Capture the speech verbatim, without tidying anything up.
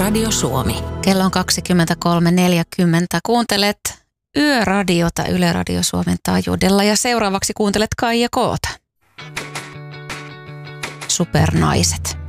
Radio Suomi. Kello on kaksikymmentäkolme neljäkymmentä. Kuuntelet Yöradiota Yle Radio Suomen taajuudella ja seuraavaksi kuuntelet Kaija Koota. Supernaiset.